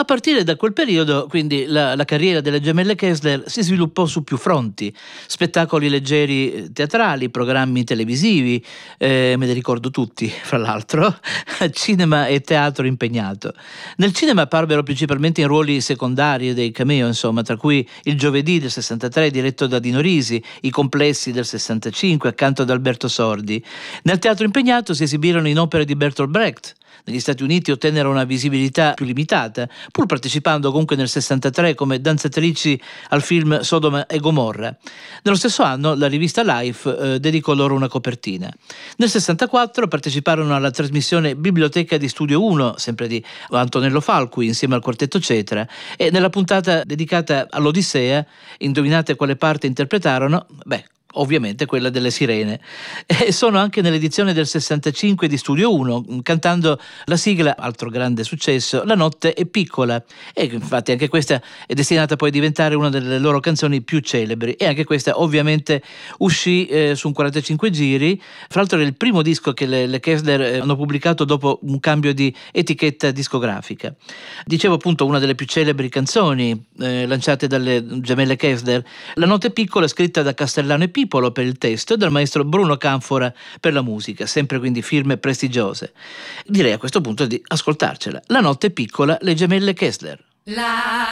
A partire da quel periodo, quindi, la carriera delle gemelle Kessler si sviluppò su più fronti: spettacoli leggeri teatrali, programmi televisivi, me li ricordo tutti, fra l'altro, cinema e teatro impegnato. Nel cinema apparvero principalmente in ruoli secondari, dei cameo, insomma, tra cui Il giovedì del 63, diretto da Dino Risi, I complessi del 65, accanto ad Alberto Sordi. Nel teatro impegnato si esibirono in opere di Bertolt Brecht. Negli Stati Uniti ottennero una visibilità più limitata, pur partecipando comunque nel 63 come danzatrici al film Sodoma e Gomorra. Nello stesso anno la rivista Life dedicò loro una copertina. Nel 64 parteciparono alla trasmissione Biblioteca di Studio 1, sempre di Antonello Falqui, insieme al quartetto Cetra, e nella puntata dedicata all'Odissea, indovinate quale parte interpretarono? Ovviamente quella delle sirene. E sono anche nell'edizione del 65 di Studio 1, cantando la sigla, altro grande successo, La notte è piccola, e infatti anche questa è destinata poi a diventare una delle loro canzoni più celebri, e anche questa ovviamente uscì su un 45 giri. Fra l'altro era il primo disco che le Kessler hanno pubblicato dopo un cambio di etichetta discografica. Dicevo appunto una delle più celebri canzoni lanciate dalle gemelle Kessler. La notte è piccola, scritta da Castellano e Pipolo per il testo e dal maestro Bruno Canfora per la musica, sempre quindi firme prestigiose. Direi a questo punto di ascoltarcela. La notte è piccola, le gemelle Kessler.